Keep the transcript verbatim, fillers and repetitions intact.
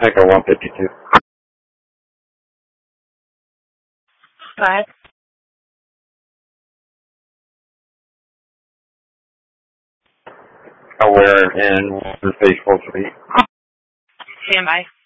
Echo one fifty-two. Go ahead. Aware in the Stage four Suite. Stand by.